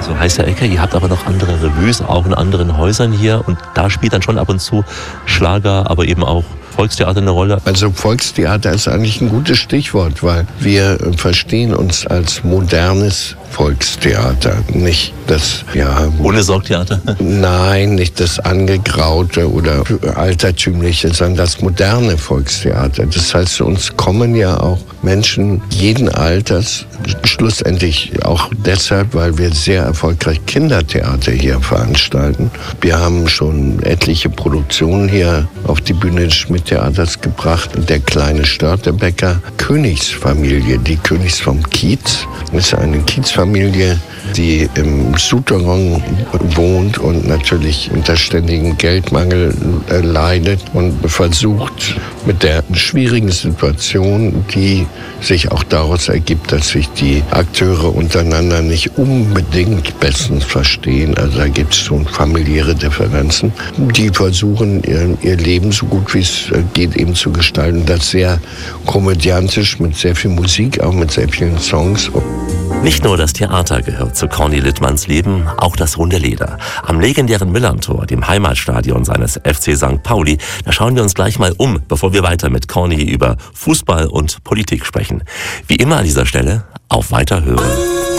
so heißt der Ecke. Ihr habt aber noch andere Revues, auch in anderen Häusern hier. Und da spielt dann schon ab und zu Schlager, aber eben auch Volkstheater eine Rolle? Also Volkstheater ist eigentlich ein gutes Stichwort, weil wir verstehen uns als modernes Volkstheater, nicht das, ohne Sorgtheater? Nein, nicht das angegraute oder altertümliche, sondern das moderne Volkstheater. Das heißt, zu uns kommen ja auch Menschen jeden Alters, schlussendlich auch deshalb, weil wir sehr erfolgreich Kindertheater hier veranstalten. Wir haben schon etliche Produktionen hier auf die Bühne des Schmidt-Theaters gebracht. Der kleine Störtebecker Königsfamilie, die Königs vom Kiez, ist eine Kiezfamilie, die im Souterrain wohnt und natürlich unter ständigem Geldmangel leidet und versucht mit der schwierigen Situation, die sich auch daraus ergibt, dass sich die Akteure untereinander nicht unbedingt bestens verstehen. Also da gibt es schon familiäre Differenzen. Die versuchen, ihr Leben so gut wie es geht eben zu gestalten. Das sehr komödiantisch, mit sehr viel Musik, auch mit sehr vielen Songs. Nicht nur das Theater gehört zu Corny Littmanns Leben, auch das runde Leder. Am legendären Millerntor, dem Heimatstadion seines FC St. Pauli, da schauen wir uns gleich mal um, bevor wir weiter mit Corny über Fußball und Politik sprechen. Wie immer an dieser Stelle, auf Weiterhören.